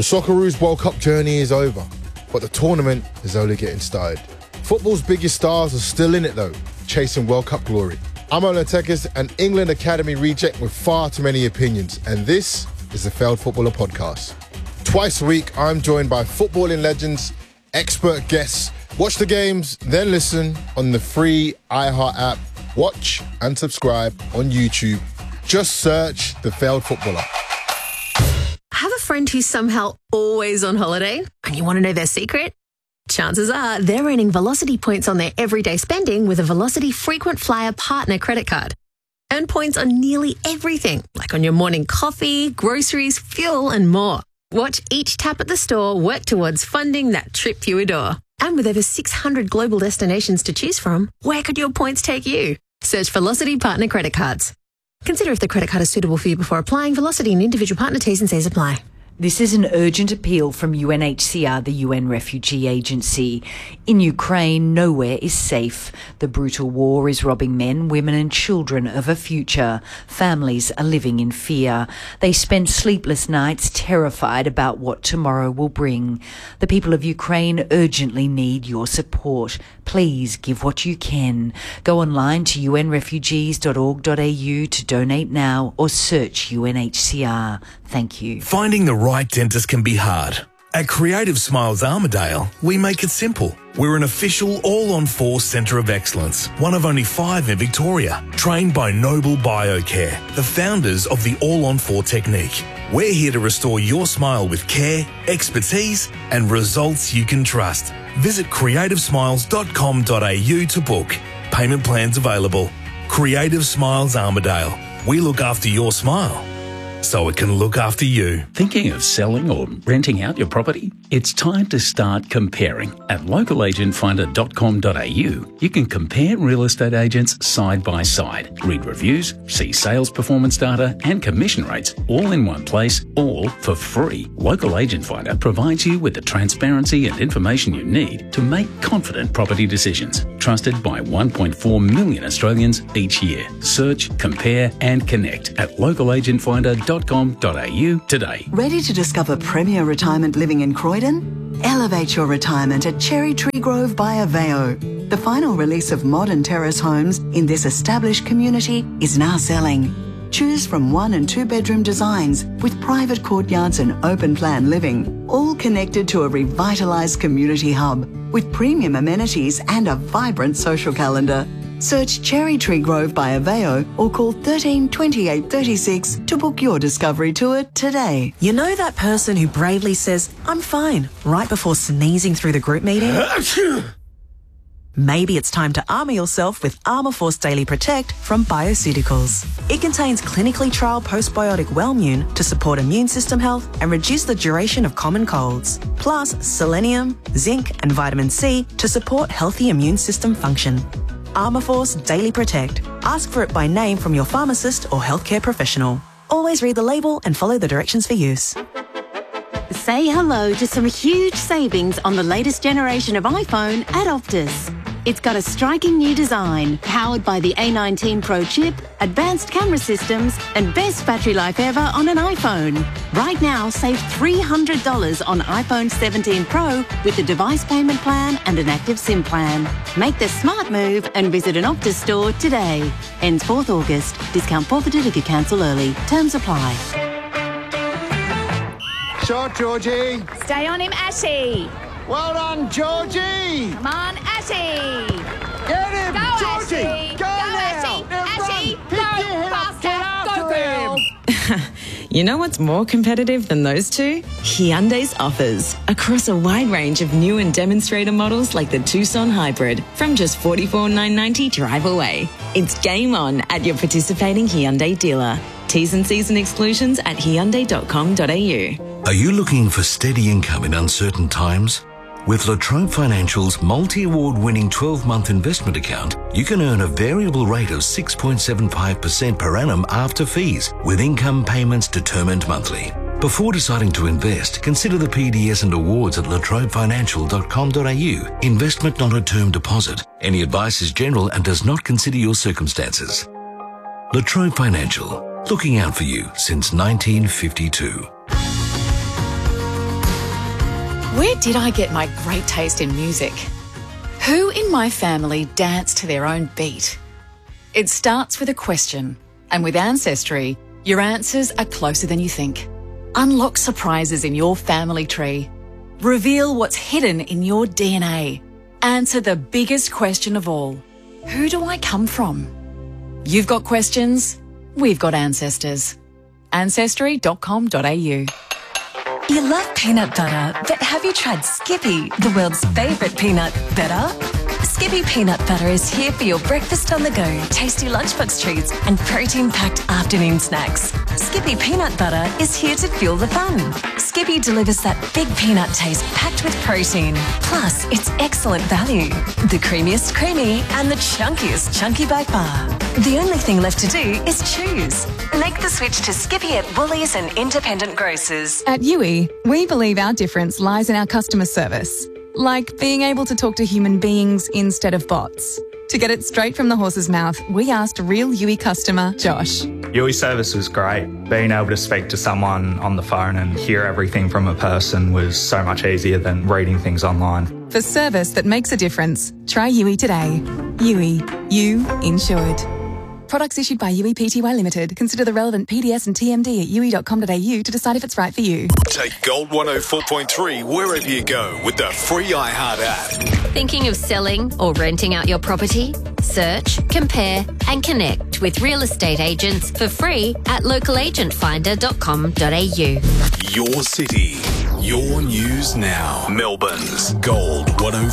The Socceroos World Cup journey is over, but the tournament is only getting started. Football's biggest stars are still in it though, chasing World Cup glory. I'm Olin Tekis, an England Academy reject with far too many opinions, and this is the Failed Footballer Podcast. Twice a week, I'm joined by footballing legends, expert guests. Watch the games, then listen on the free iHeart app. Watch and subscribe on YouTube. Just search The Failed Footballer. Have a friend who's somehow always on holiday and you want to know their secret? Chances are they're earning Velocity points on their everyday spending with a Velocity Frequent Flyer Partner credit card. Earn points on nearly everything, like on your morning coffee, groceries, fuel, and more. Watch each tap at the store work towards funding that trip you adore. And with over 600 global destinations to choose from, where could your points take you? Search Velocity Partner Credit Cards. Consider if the credit card is suitable for you before applying. Velocity and individual partner T's and C's apply. This is an urgent appeal from UNHCR, the UN Refugee Agency. In Ukraine, nowhere is safe. The brutal war is robbing men, women and children of a future. Families are living in fear. They spend sleepless nights terrified about what tomorrow will bring. The people of Ukraine urgently need your support. Please give what you can. Go online to unrefugees.org.au to donate now or search UNHCR. Thank you. Finding the right dentist can be hard. At Creative Smiles Armidale, we make it simple. We're an official all-on-4 centre of excellence, one of only 5 in Victoria, trained by Noble Biocare, the founders of the all-on-4 technique. We're here to restore your smile with care, expertise and results you can trust. Visit creativesmiles.com.au to book. Payment plans available. Creative Smiles Armidale. We look after your smile so it can look after you. Thinking of selling or renting out your property? It's time to start comparing. At localagentfinder.com.au, you can compare real estate agents side by side, read reviews, see sales performance data and commission rates all in one place, all for free. Local Agent Finder provides you with the transparency and information you need to make confident property decisions. Trusted by 1.4 million Australians each year. Search, compare and connect at localagentfinder.com.au today. Ready to discover premier retirement living in Croydon? Elevate your retirement at Cherry Tree Grove by Aveo. The final release of modern terrace homes in this established community is now selling. Choose from 1 and 2 bedroom designs with private courtyards and open plan living, all connected to a revitalised community hub with premium amenities and a vibrant social calendar. Search Cherry Tree Grove by Aveo or call 13 28 36 to book your discovery tour today. You know that person who bravely says, "I'm fine," right before sneezing through the group meeting? Maybe it's time to armour yourself with Armour Force Daily Protect from Bioceuticals. It contains clinically trialled postbiotic Wellmune to support immune system health and reduce the duration of common colds. Plus selenium, zinc and vitamin C to support healthy immune system function. Armour Force Daily Protect. Ask for it by name from your pharmacist or healthcare professional. Always read the label and follow the directions for use. Say hello to some huge savings on the latest generation of iPhone at Optus. It's got a striking new design, powered by the A19 Pro chip, advanced camera systems, and best battery life ever on an iPhone. Right now, save $300 on iPhone 17 Pro with a device payment plan and an active SIM plan. Make the smart move and visit an Optus store today. Ends 4th August. Discount forfeited if you cancel early. Terms apply. Shot, Georgie. Stay on him, Ashy. Well done, Georgie. Come on, Ashy. Get him, Go, Georgie. Ashy. Go now. Ashy. Pick your head up. Get after him. You know what's more competitive than those two? Hyundai's offers. Across a wide range of new and demonstrator models like the Tucson Hybrid from just $44,990 drive away. It's game on at your participating Hyundai dealer. T's and C's and exclusions at hyundai.com.au. Are you looking for steady income in uncertain times? With La Trobe Financial's multi-award-winning 12-month investment account, you can earn a variable rate of 6.75% per annum after fees, with income payments determined monthly. Before deciding to invest, consider the PDS and awards at latrobefinancial.com.au. Investment not a term deposit. Any advice is general and does not consider your circumstances. La Trobe Financial, looking out for you since 1952. Where did I get my great taste in music? Who in my family danced to their own beat? It starts with a question, and with Ancestry, your answers are closer than you think. Unlock surprises in your family tree. Reveal what's hidden in your DNA. Answer the biggest question of all. Who do I come from? You've got questions, we've got ancestors. Ancestry.com.au. You love peanut butter, but have you tried Skippy, the world's favourite peanut butter? Skippy peanut butter is here for your breakfast on the go, tasty lunchbox treats and protein-packed afternoon snacks. Skippy peanut butter is here to fuel the fun. Skippy delivers that big peanut taste packed with protein. Plus, it's excellent value. The creamiest creamy and the chunkiest chunky by far. The only thing left to do is choose. Make the switch to Skippy at Woolies and independent grocers. At Yui, we believe our difference lies in our customer service. Like being able to talk to human beings instead of bots. To get it straight from the horse's mouth, we asked real Yui customer Josh. Yui service was great. Being able to speak to someone on the phone and hear everything from a person was so much easier than reading things online. For service that makes a difference, try Yui today. Yui, you insured. Products issued by Yui Pty Limited. Consider the relevant PDS and TMD at yui.com.au to decide if it's right for you. Take Gold 104.3 wherever you go with the free iHeart app. Thinking of selling or renting out your property? Search, compare and connect with real estate agents for free at localagentfinder.com.au. Your city, your news now. Melbourne's Gold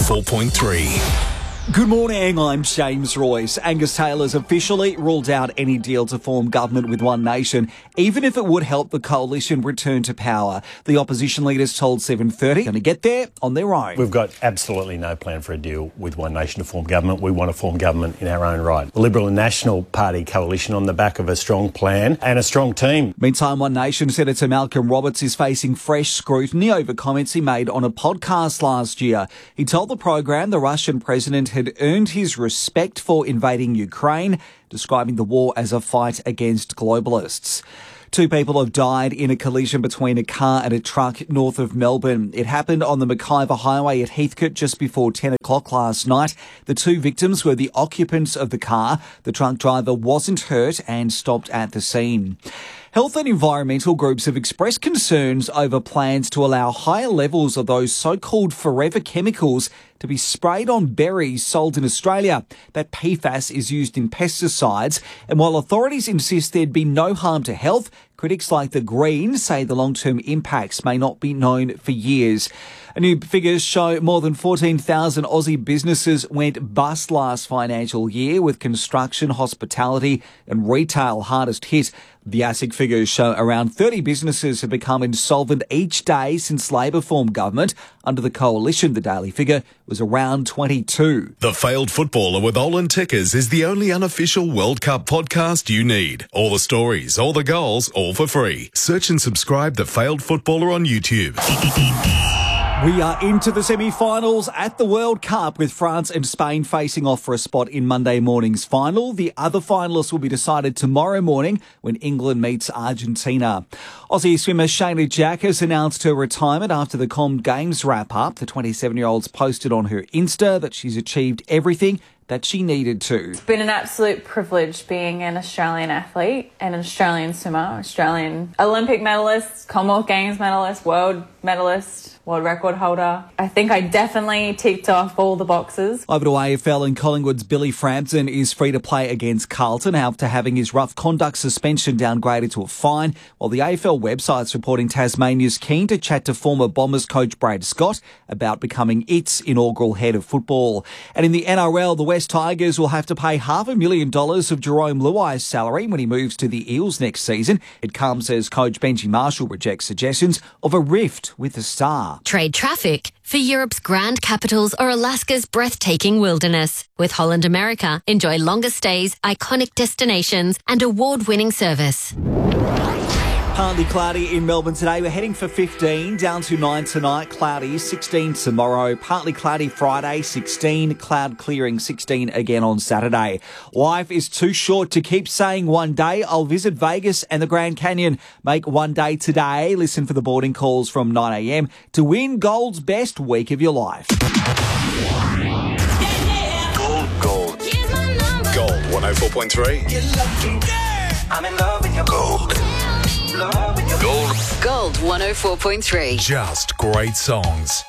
104.3. Good morning, I'm James Royce. Angus Taylor's officially ruled out any deal to form government with One Nation, even if it would help the coalition return to power. The opposition leaders told 7:30 going to get there on their own. We've got absolutely no plan for a deal with One Nation to form government. We want to form government in our own right. The Liberal and National Party coalition on the back of a strong plan and a strong team. Meantime, One Nation Senator Malcolm Roberts is facing fresh scrutiny over comments he made on a podcast last year. He told the program the Russian president had earned his respect for invading Ukraine, describing the war as a fight against globalists. 2 people have died in a collision between a car and a truck north of Melbourne. It happened on the McIver Highway at Heathcote just before 10 o'clock last night. The 2 victims were the occupants of the car. The truck driver wasn't hurt and stopped at the scene. Health and environmental groups have expressed concerns over plans to allow higher levels of those so-called forever chemicals to be sprayed on berries sold in Australia. That PFAS is used in pesticides, and while authorities insist there'd be no harm to health, critics like the Greens say the long-term impacts may not be known for years. New figures show more than 14,000 Aussie businesses went bust last financial year, with construction, hospitality and retail hardest hit. The ASIC figures show around 30 businesses have become insolvent each day since Labor formed government. Under the coalition, the daily figure was around 22. The Failed Footballer with Olin Tickers is the only unofficial World Cup podcast you need. All the stories, all the goals, all for free. Search and subscribe The Failed Footballer on YouTube. We are into the semi-finals at the World Cup, with France and Spain facing off for a spot in Monday morning's final. The other finalists will be decided tomorrow morning when England meets Argentina. Aussie swimmer Shayna Jack has announced her retirement after the Com Games wrap-up. The 27-year-old's posted on her Insta that she's achieved everything that she needed to. It's been an absolute privilege being an Australian athlete, an Australian swimmer, Australian Olympic medalist, Commonwealth Games medalist, world medalist, world record holder. I think I definitely ticked off all the boxes. Over to AFL, and Collingwood's Billy Frampton is free to play against Carlton after having his rough conduct suspension downgraded to a fine, while the AFL website's reporting Tasmania's keen to chat to former Bombers coach Brad Scott about becoming its inaugural head of football. And in the NRL, the West Tigers will have to pay $500,000 of Jerome Luai's salary when he moves to the Eels next season. It comes as coach Benji Marshall rejects suggestions of a rift with the Star. Trade traffic for Europe's grand capitals or Alaska's breathtaking wilderness. With Holland America, enjoy longer stays, iconic destinations and award-winning service. Partly cloudy in Melbourne today. We're heading for 15, down to 9 tonight, cloudy, 16 tomorrow. Partly cloudy Friday, 16, cloud clearing, 16 again on Saturday. Life is too short to keep saying one day I'll visit Vegas and the Grand Canyon. Make one day today. Listen for the boarding calls from 9 a.m. to win Gold's best week of your life. Gold 104.3. I'm in love with your gold. Gold. Gold 104.3. Just great songs.